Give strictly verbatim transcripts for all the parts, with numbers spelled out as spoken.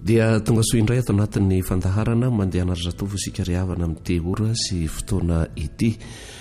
dia tonga soa indray ato anatin'ny fandaharana mandeha anarzatovy isika riavana amin'n'ity ora sy fotoana ity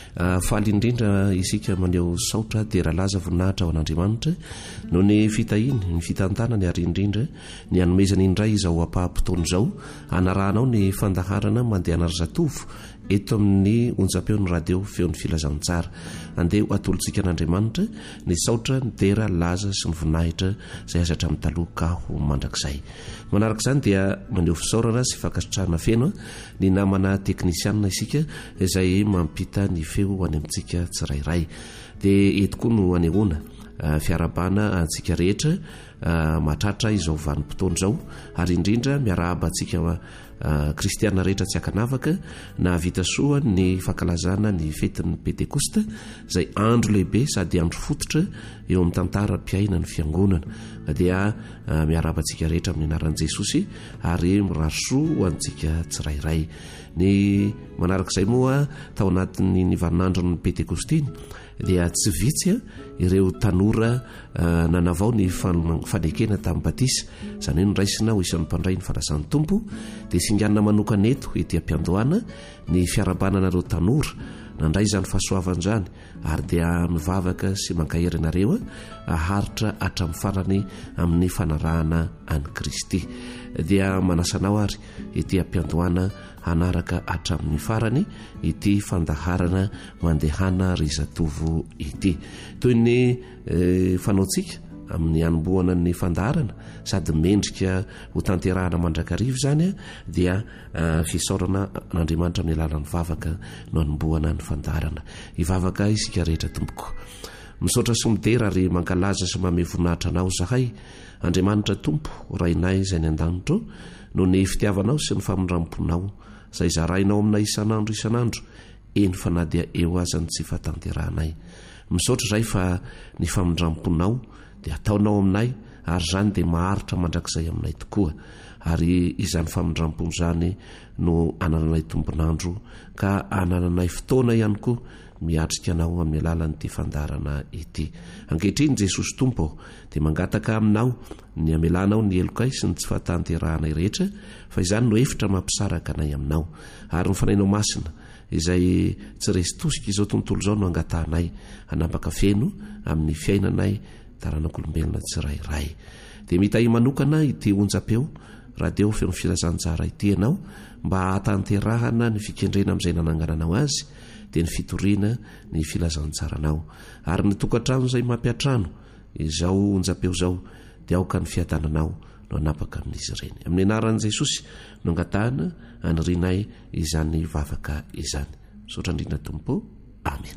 faly indrindra isika maneo saotra dia rahalaza voninahitra ao an'andriamanitra no ny fitahiny ny fitantanany ary indrindra ny anomezany indray izao ampaha-potoana izao anarahanao ny fandaharana mandeha anarzatovo eto amin'ny onjam-peon'ny radio feon'ny filazantsara andeha atolontsika an'andriamanitra ny saotra ny dera laza sy ny voninahitra izay azatra amin'ny taloha ho mandrakizay manaraka izany dia maneo fisaorana sy fankasitrahana feno ny namana teknisianina isika izay mampita ny feo any amintsika tsirairay dia eto koa no anehoana fiarabana antsika rehetra matratra izao vanim-potoana izao ary indrindra miarahaba antsika kristiana rehetra tsy akanavaka na vita soa ny fankalazana ny fetin'ny pentekosta izay andro lehibe sady andro fototra eo amin'ny tantara-piaina ny fiangonana dia miarahaba antsika rehetra amin'ny anaran'i Jesosy ary mirarosoa ho antsika tsirairay ny manarak'izay moa tao anatin'ny nivaninandron'ny pentekostiny dia tsy vitsy ireo tanora nanavao ny fanekena tamin'ny batisa izany hoe noraisina ho isan'ny mpandray ny fanasan'ny tompo dia singanina manokana eto ety am-piandohana ny fiarabananareo tanora nandray izany fahasoavana izany ary dia mivavaka sy mankahery nareo aharitra hatramin'ny farany amin'ny fanarahana any Kristy dia manasanao ary ety am-piandohana hanaraka hatramin'ny farany ity fandaharana mandehana rizatovo ity toy ny fanaontsika amin'ny anombohana ny fandaharana sady mendrika ho tanterahana mandrakarivo izany dia fisaorana n'Andriamanitra amin'ny alalan'ny vavaka no anombohana ny fandaharana hivavaka isika rehetra tompoko misaotra sy midera ary mankalaza sy mame voninahitra anao zahay Andriamanitra tompo rainay izay ny an-danitro no ny fitiavanao sy ny famindramponao izay zarainao aminay isan'andro isan'andro eny fa na dia eo azany tsy fatanterahanay misaotra izay fa ny famindramponao dia ataonao aminay ary izany dia maharitra mandrakizay aminay tokoa ary izany famindrampony izany no anananay tombonandro ka anananay fotoana ihany koa miatrika anao amin'ny alalan'ity fandarana ity ankehitriny Jesosy tompo dia mangataka aminao ny amelanao ny elokay sy ny tsy fatanterahanay rehetra fa izany no efitra mampisaraka anay aminao ary ny fanainao masina izay tsy resy tosika izao tontolo izao no angatahanay hanapaka feno amin'ny fiainanay taranak'olombelona tsirairay dia mitahi manokana ity onjam-peo radio feon'ny filazantsara ity ianao mba hatanterahana ny fikendrena amin'izay nanangananao azy dia ny fitoriana ny filazantsaranao ary ny tokantrano izay mampiatrano izao onjam-peo izao dia aoka ny fiadananao no hanapaka amin'izy ireny amin'ny anaran'i Jesosy no angatahana anirinay izany vavaka izany misaotra indrindra tompo amen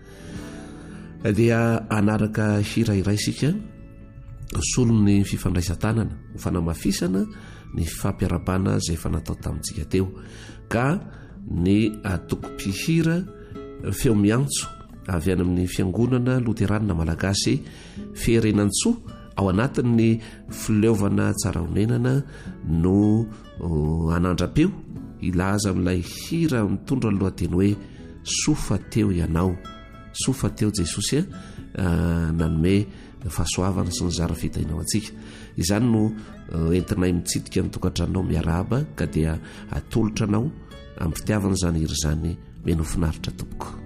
dia anaraka hirairay sika solo ny fifandraisan-tanana ho fanamafisana ny fampiarabana izay fanatao tamintsika teo ka ny atoko-pihira feo miantso avy any amin'ny fiangonana loteranina malagasy fiherenantsoa ao anatin'ny fileovana tsaraonenana no anandra-peo ilaza amin'ilay hira mitondra ny lohateny hoe sofa teo ianao sofa teo Jesosy nanome fahasoavana sy ny zara fitahinao antsika izany no entinay mitsidika ny tokantranonao miarahaba ka dia atolotra anao amin'ny fitiavana izany hiry izany meno finaritra tompoko